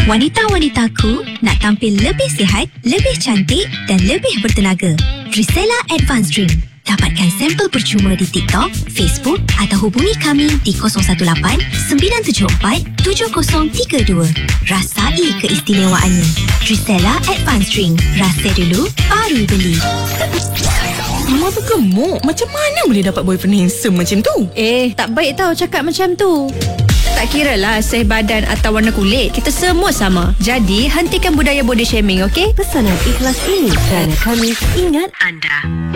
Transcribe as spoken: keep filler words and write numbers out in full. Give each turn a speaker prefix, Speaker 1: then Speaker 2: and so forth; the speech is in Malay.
Speaker 1: Wanita-wanitaku nak tampil lebih sihat, lebih cantik dan lebih bertenaga. Trisela Advanced Drink. Dapatkan sampel percuma di TikTok, Facebook atau hubungi kami di kosong satu lapan sembilan tujuh empat tujuh kosong tiga dua. Rasai keistimewaannya. Trisela Advanced Drink. Rasa dulu, baru beli.
Speaker 2: Mama tu gemuk. Macam mana boleh dapat boyfriend handsome macam tu?
Speaker 3: Eh, tak baik tau cakap macam tu. Tak kiralah saiz badan atau warna kulit, kita semua sama. Jadi, hentikan budaya body shaming, okey?
Speaker 4: Pesanan ikhlas ini kerana kami ingat anda.